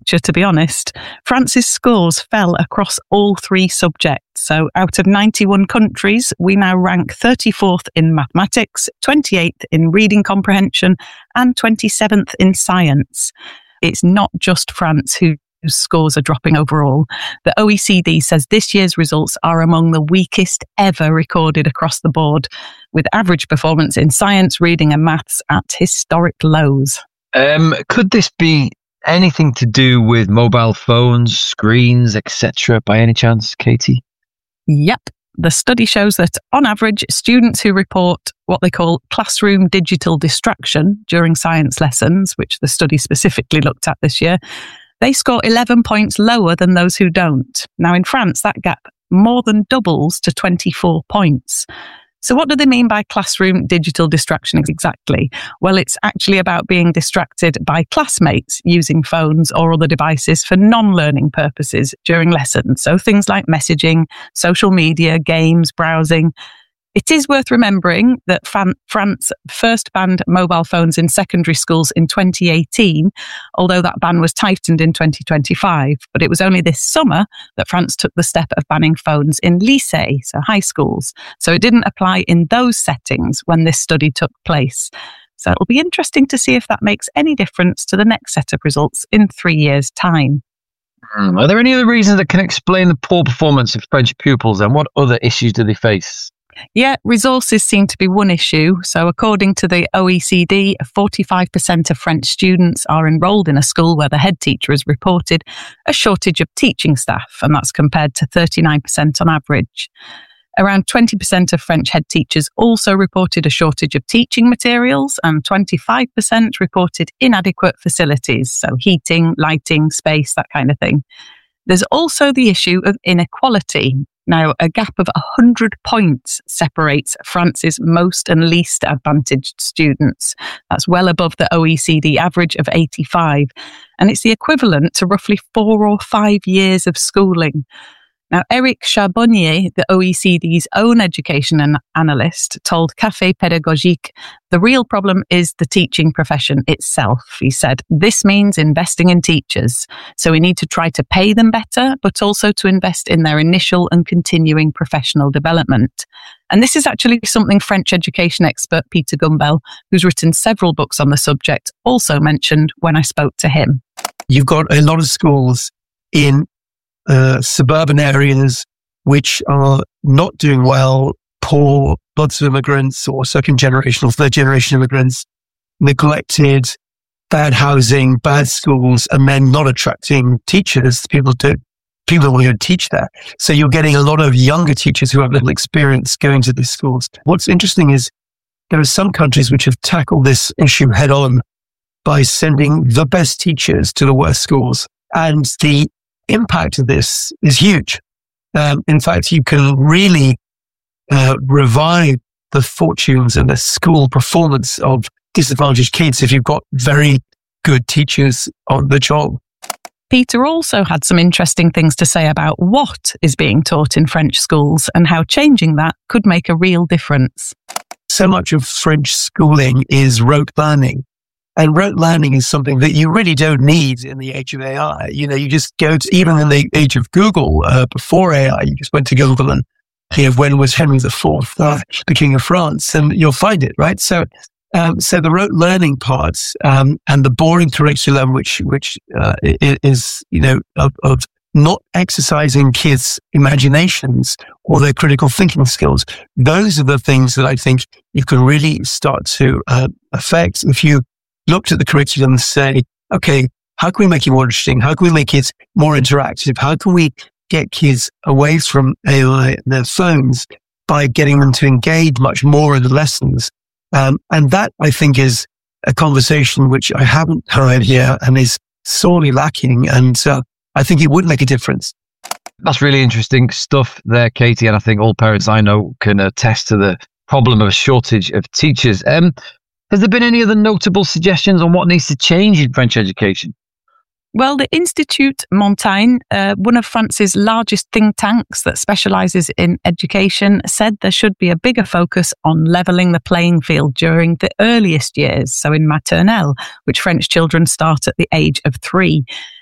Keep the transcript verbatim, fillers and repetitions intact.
picture, to be honest. France's scores fell across all three subjects. So out of ninety-one countries, we now rank thirty-fourth in mathematics, twenty-eighth in reading comprehension, and twenty-seventh in science. It's not just France who whose scores are dropping overall. The O E C D says this year's results are among the weakest ever recorded across the board, with average performance in science, reading and maths at historic lows. Um, could this be anything to do with mobile phones, screens, et cetera by any chance, Katie? Yep. The study shows that, on average, students who report what they call classroom digital distraction during science lessons, which the study specifically looked at this year, they score eleven points lower than those who don't. Now, in France, that gap more than doubles to twenty-four points. So what do they mean by classroom digital distraction exactly? Well, it's actually about being distracted by classmates using phones or other devices for non-learning purposes during lessons. So things like messaging, social media, games, browsing. It is worth remembering that Fan- France first banned mobile phones in secondary schools in twenty eighteen, although that ban was tightened in twenty twenty-five. But it was only this summer that France took the step of banning phones in lycée, so high schools. So it didn't apply in those settings when this study took place. So it'll be interesting to see if that makes any difference to the next set of results in three years' time. Hmm. Are there any other reasons that can explain the poor performance of French pupils, and what other issues do they face? Yeah, resources seem to be one issue. So according to the O E C D, forty-five percent of French students are enrolled in a school where the head teacher has reported a shortage of teaching staff, and that's compared to thirty-nine percent on average. Around twenty percent of French head teachers also reported a shortage of teaching materials, and twenty-five percent reported inadequate facilities, so heating, lighting, space, that kind of thing. There's also the issue of inequality. Now, a gap of one hundred points separates France's most and least advantaged students. That's well above the O E C D average of eighty-five. And it's the equivalent to roughly four or five years of schooling. Now, Eric Charbonnier, the O E C D's own education an- analyst, told Café Pédagogique, the real problem is the teaching profession itself. He said, this means investing in teachers. So we need to try to pay them better, but also to invest in their initial and continuing professional development. And this is actually something French education expert Peter Gumbel, who's written several books on the subject, also mentioned when I spoke to him. You've got a lot of schools in Uh, suburban areas which are not doing well, poor, lots of immigrants or second generation or third generation immigrants, neglected, bad housing, bad schools, and then not attracting teachers. People do, people want to teach there. So you're getting a lot of younger teachers who have little experience going to these schools. What's interesting is there are some countries which have tackled this issue head on by sending the best teachers to the worst schools. And the impact of this is huge. Um, in fact, you can really uh, revive the fortunes and the school performance of disadvantaged kids if you've got very good teachers on the job. Peter also had some interesting things to say about what is being taught in French schools and how changing that could make a real difference. So much of French schooling is rote learning. And rote learning is something that you really don't need in the age of A I. You know, you just go to, even in the age of Google, uh, before A I, you just went to Google and, you know, when was Henry the Fourth, uh, the King of France, and you'll find it, right? So, um, so the rote learning part, um, and the boring curriculum, which, which, uh, is, you know, of, of not exercising kids' imaginations or their critical thinking skills. Those are the things that I think you can really start to, uh, affect if you looked at the curriculum and say, okay, how can we make it more interesting? How can we make it more interactive? How can we get kids away from A I and their phones by getting them to engage much more in the lessons? Um, and that, I think, is a conversation which I haven't heard here and is sorely lacking. And uh, I think it would make a difference. That's really interesting stuff there, Katie. And I think all parents I know can attest to the problem of a shortage of teachers. Um, Has there been any other notable suggestions on what needs to change in French education? Well, the Institut Montaigne, uh, one of France's largest think tanks that specialises in education, said there should be a bigger focus on levelling the playing field during the earliest years, so in maternelle, which French children start at the age of three.